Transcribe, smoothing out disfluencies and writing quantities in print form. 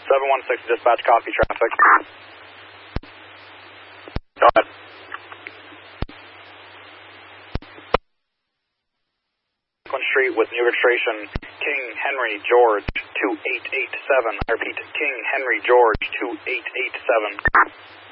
716 dispatch, copy traffic. Go ahead. Street with new registration King Henry George 2887. I repeat, King Henry George 2887.